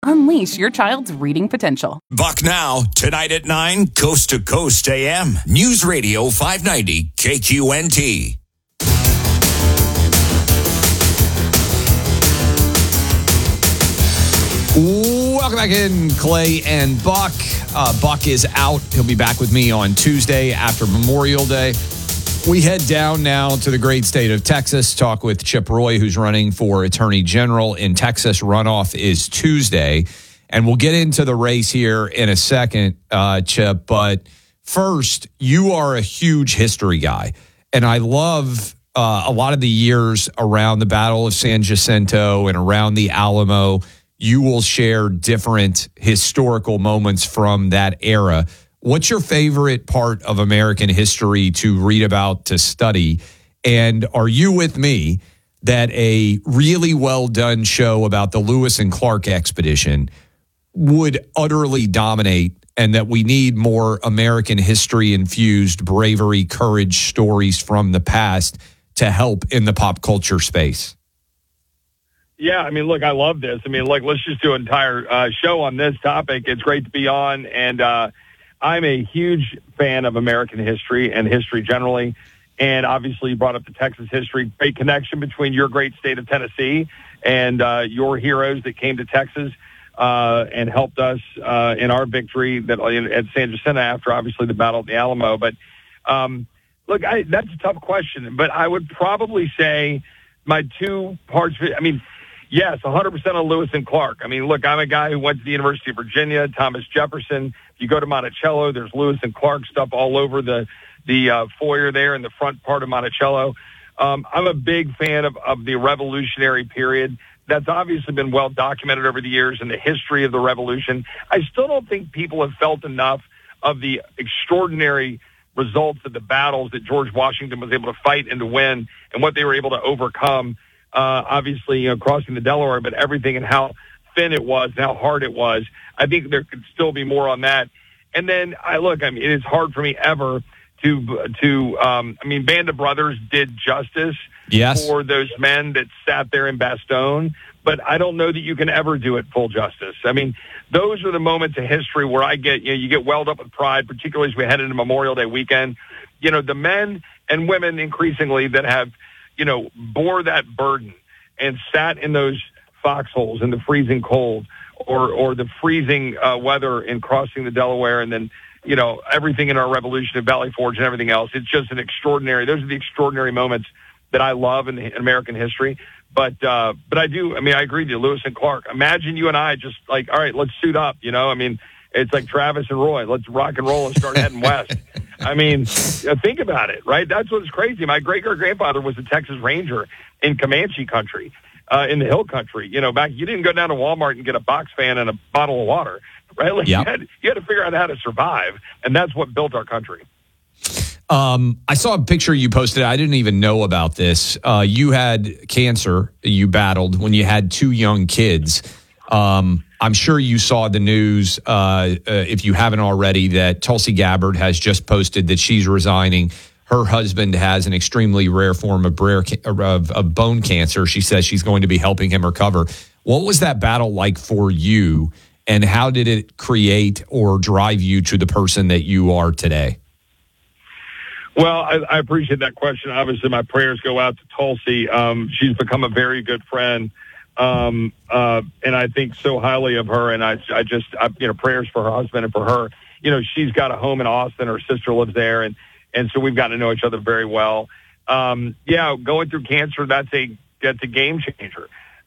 Unleash your child's reading potential. Buck now, tonight at 9, Coast to Coast AM. News Radio 590, KQNT. Welcome back in, Clay and Buck. Buck is out. He'll be back with me on Tuesday after Memorial Day. We head down now to the great state of Texas, talk with Chip Roy, who's running for Attorney General in Texas. Runoff is Tuesday, and we'll get into the race here in a second, Chip. But first, you are a huge history guy, and I love a lot of the years around the Battle of San Jacinto and around the Alamo. You will share different historical moments from that era. What's your favorite part of American history to read about, to study? And are you with me that a really well done show about the Lewis and Clark expedition would utterly dominate, and that we need more American history infused bravery, courage stories from the past to help in the pop culture space? Yeah, I mean, look, I love this. I mean, look, let's just do an entire show on this topic. It's great to be on, and I'm a huge fan of American history and history generally, and obviously you brought up the Texas history. Great connection between your great state of Tennessee and your heroes that came to Texas and helped us in our victory at San Jacinto after, obviously, the Battle of the Alamo. But, look, that's a tough question, but I would probably say my two parts, I mean, yes, 100% on Lewis and Clark. I mean, look, I'm a guy who went to the University of Virginia, Thomas Jefferson. If you go to Monticello, there's Lewis and Clark stuff all over the foyer there in the front part of Monticello. I'm a big fan of the Revolutionary period. That's obviously been well documented over the years in the history of the Revolution. I still don't think people have felt enough of the extraordinary results of the battles that George Washington was able to fight and to win and what they were able to overcome. Obviously, crossing the Delaware, but everything and how thin it was and how hard it was. I think there could still be more on that. And then it is hard for me ever to Band of Brothers did justice for those men that sat there in Bastogne, but I don't know that you can ever do it full justice. I mean, those are the moments of history where you get welled up with pride, particularly as we head into Memorial Day weekend. The men and women increasingly that have, bore that burden and sat in those foxholes in the freezing cold or the freezing weather in crossing the Delaware, and then, everything in our revolution of Valley Forge and everything else. It's just those are the extraordinary moments that I love in American history. But I agree with you, Lewis and Clark. Imagine you and I just all right, let's suit up, it's like Travis and Roy. Let's rock and roll and start heading west. I mean, think about it, right? That's what's crazy. My great-great-grandfather was a Texas Ranger in Comanche country, in the hill country. Back, you didn't go down to Walmart and get a box fan and a bottle of water, right? You had to figure out how to survive, and that's what built our country. I saw a picture you posted. I didn't even know about this. You had cancer you battled when you had two young kids. I'm sure you saw the news, if you haven't already, that Tulsi Gabbard has just posted that she's resigning. Her husband has an extremely rare form of bone cancer. She says she's going to be helping him recover. What was that battle like for you, and how did it create or drive you to the person that you are today? Well, I appreciate that question. Obviously, my prayers go out to Tulsi. She's become a very good friend. And I think so highly of her, and I prayers for her husband and for her. She's got a home in Austin. Her sister lives there, and so we've gotten to know each other very well. Going through cancer, that's a game changer.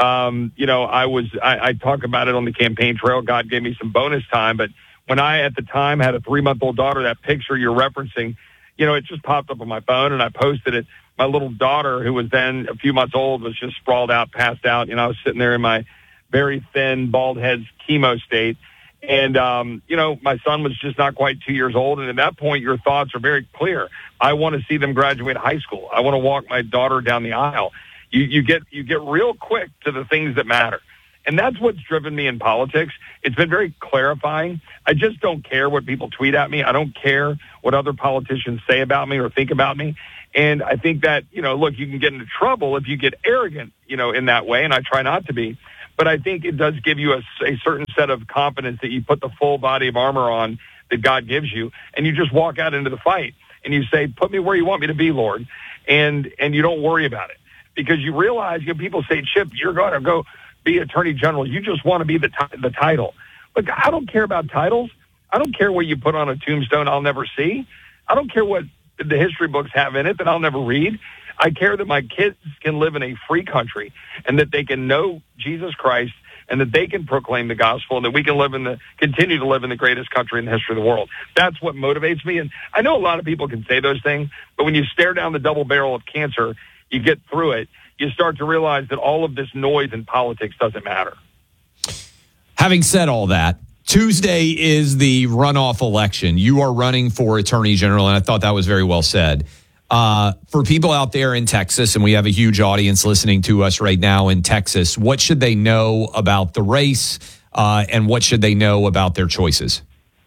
I talk about it on the campaign trail. God gave me some bonus time, but when I at the time had a 3-month-old daughter, that picture you're referencing, it just popped up on my phone, and I posted it. My little daughter, who was then a few months old, was just sprawled out, passed out. I was sitting there in my very thin, bald head chemo state. And, my son was just not quite 2 years old. And at that point, your thoughts are very clear. I want to see them graduate high school. I want to walk my daughter down the aisle. You get real quick to the things that matter. And that's what's driven me in politics. It's been very clarifying. I just don't care what people tweet at me. I don't care what other politicians say about me or think about me. And I think that, you can get into trouble if you get arrogant, in that way, and I try not to be. But I think it does give you a certain set of confidence that you put the full body of armor on that God gives you, and you just walk out into the fight and you say, put me where you want me to be, Lord. And you don't worry about it, because you realize, people say, Chip, you're going to go be Attorney General. You just want to be the title. Look, I don't care about titles. I don't care what you put on a tombstone I'll never see. I don't care what the history books have in it that I'll never read. I care that my kids can live in a free country and that they can know Jesus Christ and that they can proclaim the gospel and that we can continue to live in the greatest country in the history of the world. That's what motivates me. And I know a lot of people can say those things, but when you stare down the double barrel of cancer, you get through it, you start to realize that all of this noise in politics doesn't matter. Having said all that, Tuesday is the runoff election. You are running for Attorney General, and I thought that was very well said. For people out there in Texas, and we have a huge audience listening to us right now in Texas, what should they know about the race, and what should they know about their choices?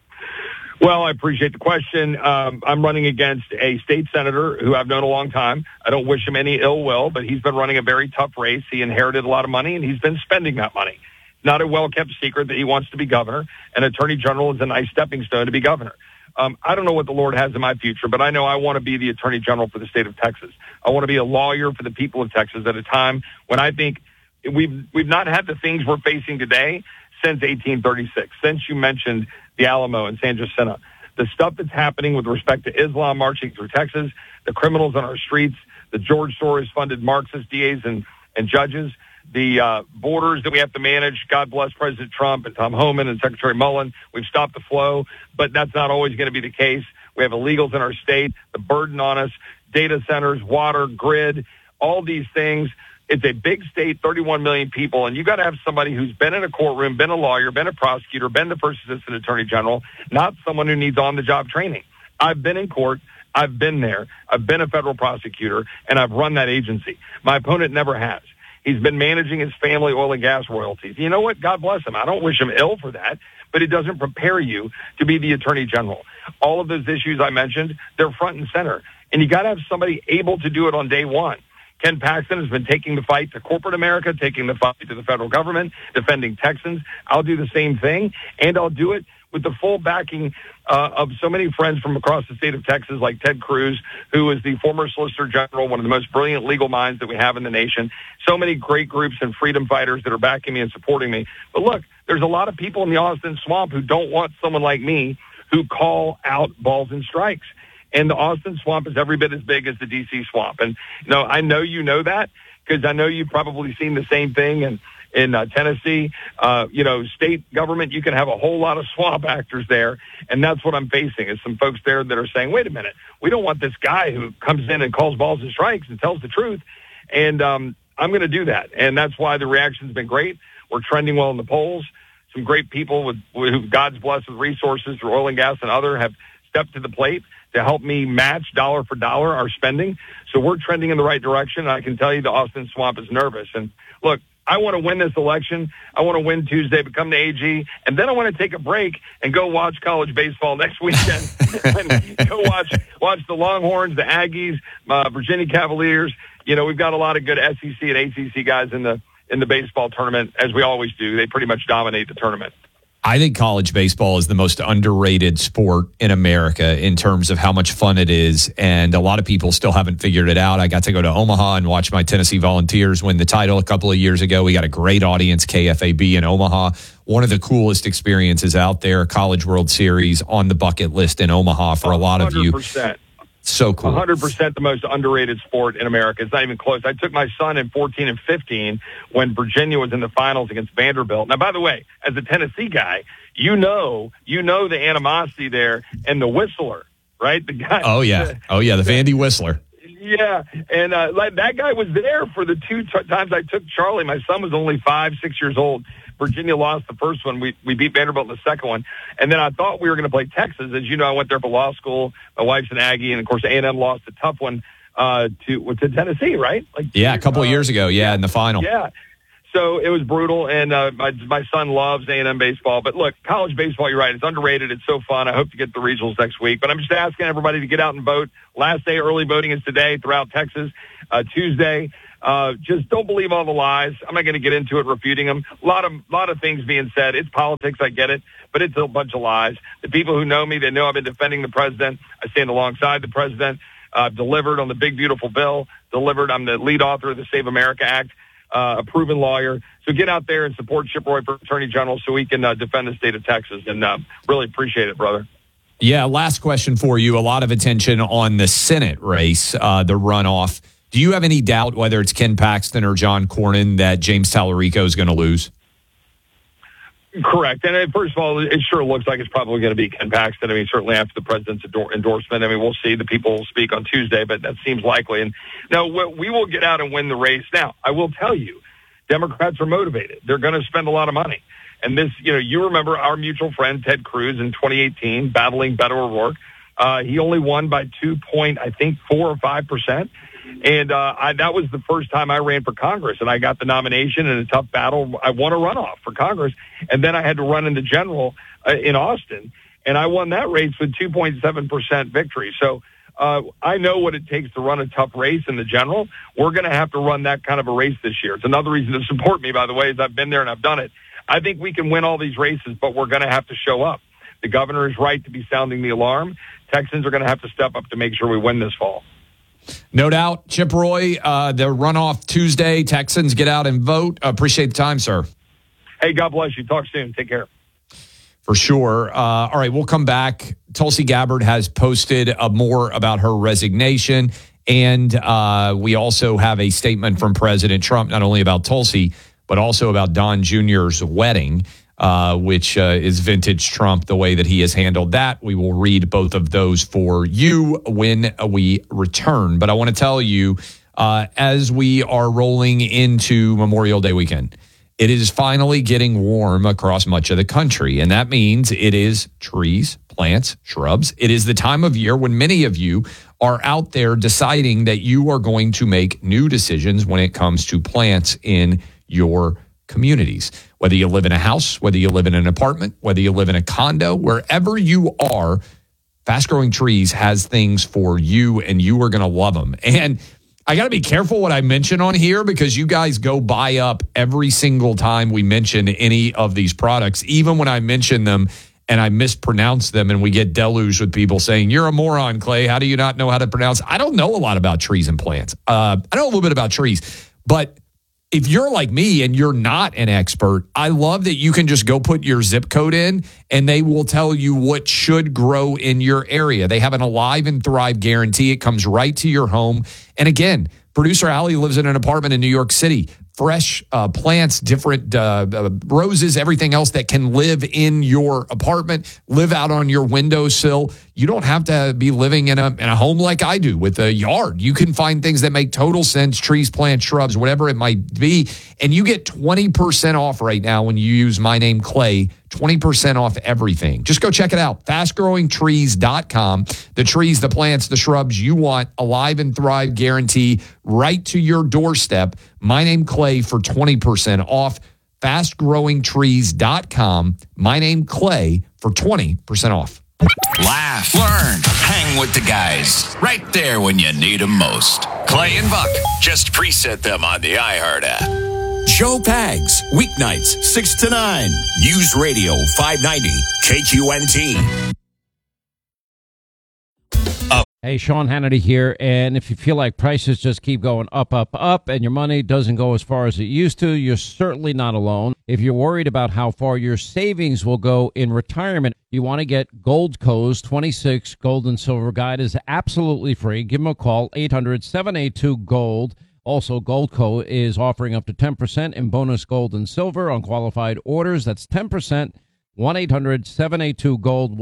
Well, I appreciate the question. I'm running against a state senator who I've known a long time. I don't wish him any ill will, but he's been running a very tough race. He inherited a lot of money, and he's been spending that money. Not a well-kept secret that he wants to be governor, and Attorney General is a nice stepping stone to be governor. I don't know what the Lord has in my future, but I know I want to be the Attorney General for the state of Texas. I want to be a lawyer for the people of Texas at a time when I think we've not had the things we're facing today since 1836, since you mentioned the Alamo and San Jacinto. The stuff that's happening with respect to Islam marching through Texas, the criminals on our streets, the George Soros-funded Marxist DAs and judges, the borders that we have to manage. God bless President Trump and Tom Homan and Secretary Mullen. We've stopped the flow, but that's not always going to be the case. We have illegals in our state, the burden on us, data centers, water, grid, all these things. It's a big state, 31 million people, and you got to have somebody who's been in a courtroom, been a lawyer, been a prosecutor, been the first assistant attorney general, not someone who needs on-the-job training. I've been in court. I've been there. I've been a federal prosecutor, and I've run that agency. My opponent never has. He's been managing his family oil and gas royalties. You know what? God bless him. I don't wish him ill for that, but it doesn't prepare you to be the attorney general. All of those issues I mentioned, they're front and center, and you got to have somebody able to do it on day one. Ken Paxton has been taking the fight to corporate America, taking the fight to the federal government, defending Texans. I'll do the same thing, and I'll do it with the full backing of so many friends from across the state of Texas, like Ted Cruz, who is the former Solicitor General, one of the most brilliant legal minds that we have in the nation. So many great groups and freedom fighters that are backing me and supporting me. But look, there's a lot of people in the Austin Swamp who don't want someone like me who call out balls and strikes. And the Austin Swamp is every bit as big as the D.C. Swamp. And, I know you know that, because I know you've probably seen the same thing in Tennessee. State government, you can have a whole lot of swamp actors there. And that's what I'm facing, is some folks there that are saying, wait a minute, we don't want this guy who comes in and calls balls and strikes and tells the truth. And I'm going to do that. And that's why the reaction's been great. We're trending well in the polls. Some great people who God's blessed with resources through oil and gas and other have stepped to the plate to help me match dollar for dollar our spending. So we're trending in the right direction. I can tell you the Austin Swamp is nervous. And look, I want to win this election. I want to win Tuesday, become the AG, and then I want to take a break and go watch college baseball next weekend. And go watch the Longhorns, the Aggies, Virginia Cavaliers. We've got a lot of good SEC and ACC guys in the baseball tournament, as we always do. They pretty much dominate the tournament. I think college baseball is the most underrated sport in America in terms of how much fun it is, and a lot of people still haven't figured it out. I got to go to Omaha and watch my Tennessee Volunteers win the title a couple of years ago. We got a great audience, KFAB in Omaha. One of the coolest experiences out there, College World Series on the bucket list in Omaha for a lot of you. 100%. So cool. 100% the most underrated sport in America. It's not even close. I took my son in 14 and 15 when Virginia was in the finals against Vanderbilt. Now, by the way, as a Tennessee guy, you know the animosity there and the Whistler, right? The guy. Oh, yeah. The Vandy Whistler. Yeah, and that guy was there for the two times I took Charlie. My son was only 5, 6 years old. Virginia lost the first one. We beat Vanderbilt in the second one. And then I thought we were going to play Texas. As you know, I went there for law school. My wife's an Aggie. And, of course, A&M lost a tough one to Tennessee, right? A couple of years ago, in the final. Yeah. So it was brutal, and my son loves A&M baseball. But, look, college baseball, you're right, it's underrated. It's so fun. I hope to get the regionals next week. But I'm just asking everybody to get out and vote. Last day early voting is today throughout Texas. Tuesday, Just don't believe all the lies. I'm not going to get into it, refuting them. A lot of things being said. It's politics. I get it, but it's a bunch of lies. The people who know me, they know I've been defending the president. I stand alongside the president. I've delivered on the big, beautiful bill. I'm the lead author of the Save America Act, a proven lawyer. So get out there and support Chip Roy for Attorney General so we can defend the state of Texas. And really appreciate it, brother. Yeah, last question for you. A lot of attention on the Senate race, the runoff. Do you have any doubt whether it's Ken Paxton or John Cornyn that James Tallarico is going to lose? Correct. And first of all, it sure looks like it's probably going to be Ken Paxton. I mean, certainly after the president's endorsement. I mean, we'll see. The people will speak on Tuesday, but that seems likely. And no, we will get out and win the race. Now, I will tell you, Democrats are motivated. They're going to spend a lot of money. And this, you remember our mutual friend, Ted Cruz, in 2018, battling Beto O'Rourke. He only won by 4 or 5%. And that was the first time I ran for Congress, and I got the nomination in a tough battle. I won a runoff for Congress, and then I had to run in the general in Austin, and I won that race with 2.7% victory. So I know what it takes to run a tough race in the general. We're going to have to run that kind of a race this year. It's another reason to support me, by the way, is I've been there and I've done it. I think we can win all these races, but we're going to have to show up. The governor is right to be sounding the alarm. Texans are going to have to step up to make sure we win this fall. No doubt. Chip Roy, the runoff Tuesday. Texans, get out and vote. Appreciate the time, sir. Hey, God bless you. Talk soon. Take care. For sure. All right, we'll come back. Tulsi Gabbard has posted more about her resignation, and we also have a statement from President Trump, not only about Tulsi, but also about Don Jr.'s wedding, which is vintage Trump, the way that he has handled that. We will read both of those for you when we return. But I want to tell you, as we are rolling into Memorial Day weekend, it is finally getting warm across much of the country. And that means it is trees, plants, shrubs. It is the time of year when many of you are out there deciding that you are going to make new decisions when it comes to plants in your communities. Whether you live in a house, whether you live in an apartment, whether you live in a condo, wherever you are, Fast Growing Trees has things for you, and you are going to love them. And I got to be careful what I mention on here, because you guys go buy up every single time we mention any of these products, even when I mention them and I mispronounce them, and we get deluged with people saying, "You're a moron, Clay. How do you not know how to pronounce?" I don't know a lot about trees and plants. I know a little bit about trees, but if you're like me and you're not an expert, I love that you can just go put your zip code in and they will tell you what should grow in your area. They have an Alive and Thrive guarantee. It comes right to your home. And again, producer Allie lives in an apartment in New York City. Fresh plants, different roses, everything else that can live in your apartment, live out on your windowsill. You don't have to be living in a home like I do with a yard. You can find things that make total sense, trees, plants, shrubs, whatever it might be. And you get 20% off right now when you use my name, Clay, 20% off everything. Just go check it out. FastGrowingTrees.com. The trees, the plants, the shrubs you want, Alive and Thrive guarantee right to your doorstep. My name, Clay, for 20% off. FastGrowingTrees.com. My name, Clay, for 20% off. Laugh, learn, hang with the guys. Right there when you need them most. Clay and Buck. Just preset them on the iHeart app. Joe Pags. Weeknights, 6 to 9. News Radio 590. KQNT. Hey, Sean Hannity here, and if you feel like prices just keep going up, and your money doesn't go as far as it used to, you're certainly not alone. If you're worried about how far your savings will go in retirement, you want to get Goldco's 26 Gold and Silver Guide is absolutely free. Give them a call, 800-782-GOLD. Also, Goldco is offering up to 10% in bonus gold and silver on qualified orders. That's 10%. 1-800-782-GOLD,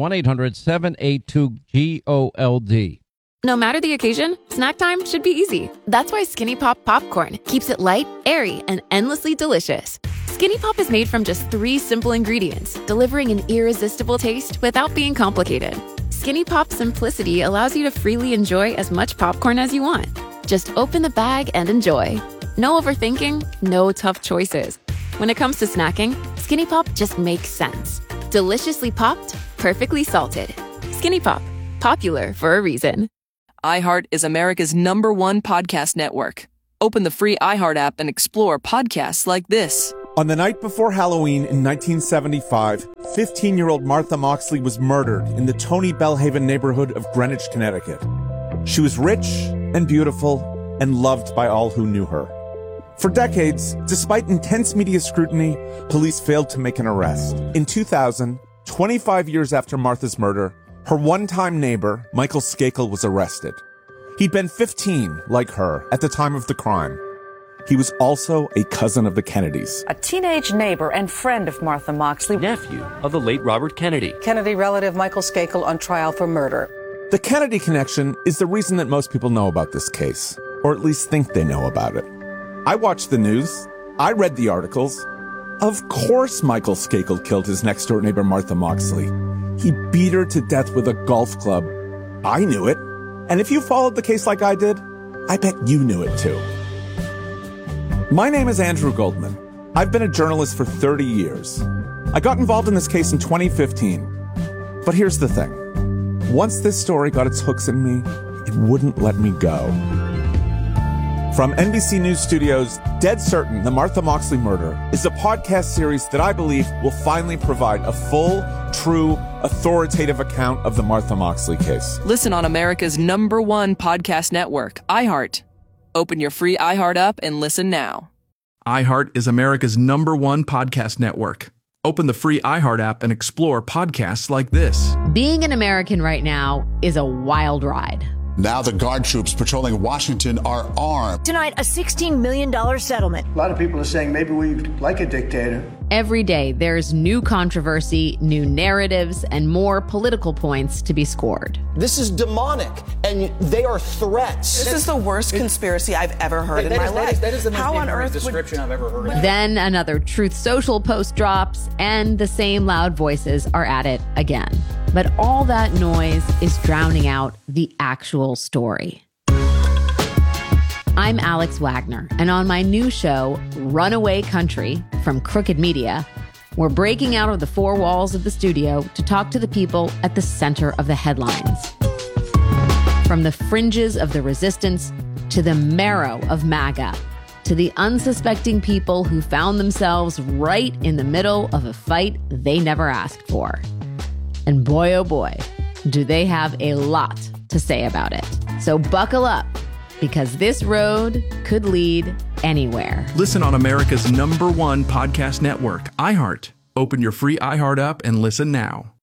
1-800-782-GOLD. No matter the occasion, snack time should be easy. That's why Skinny Pop Popcorn keeps it light, airy, and endlessly delicious. Skinny Pop is made from just 3 simple ingredients, delivering an irresistible taste without being complicated. Skinny Pop's simplicity allows you to freely enjoy as much popcorn as you want. Just open the bag and enjoy. No overthinking, no tough choices. When it comes to snacking, Skinny Pop just makes sense. Deliciously popped, perfectly salted. Skinny Pop, popular for a reason. iHeart is America's #1 podcast network. Open the free iHeart app and explore podcasts like this. On the night before Halloween in 1975, 15-year-old Martha Moxley was murdered in the Tony Bellhaven neighborhood of Greenwich, Connecticut. She was rich and beautiful and loved by all who knew her. For decades, despite intense media scrutiny, police failed to make an arrest. In 2000, 25 years after Martha's murder, her one-time neighbor, Michael Skakel, was arrested. He'd been 15, like her, at the time of the crime. He was also a cousin of the Kennedys. A teenage neighbor and friend of Martha Moxley. Nephew of the late Robert Kennedy. Kennedy relative Michael Skakel on trial for murder. The Kennedy connection is the reason that most people know about this case, or at least think they know about it. I watched the news. I read the articles. Of course Michael Skakel killed his next-door neighbor Martha Moxley. He beat her to death with a golf club. I knew it. And if you followed the case like I did, I bet you knew it too. My name is Andrew Goldman. I've been a journalist for 30 years. I got involved in this case in 2015. But here's the thing. Once this story got its hooks in me, it wouldn't let me go. From NBC News Studios, Dead Certain, The Martha Moxley Murder is a podcast series that I believe will finally provide a full, true, authoritative account of the Martha Moxley case. Listen on America's #1 podcast network, iHeart. Open your free iHeart app and listen now. iHeart is America's #1 podcast network. Open the free iHeart app and explore podcasts like this. Being an American right now is a wild ride. Now the guard troops patrolling Washington are armed. Tonight, a $16 million settlement. A lot of people are saying maybe we like a dictator. Every day, there's new controversy, new narratives, and more political points to be scored. This is demonic, and they are threats. This is the worst conspiracy I've ever heard in my life. That is the most ignorant description I've ever heard. Then another Truth Social post drops, and the same loud voices are at it again. But all that noise is drowning out the actual story. I'm Alex Wagner, and on my new show, Runaway Country, from Crooked Media, we're breaking out of the four walls of the studio to talk to the people at the center of the headlines. From the fringes of the resistance to the marrow of MAGA, to the unsuspecting people who found themselves right in the middle of a fight they never asked for. And boy, oh boy, do they have a lot to say about it. So buckle up, because this road could lead anywhere. Listen on America's #1 podcast network, iHeart. Open your free iHeart app and listen now.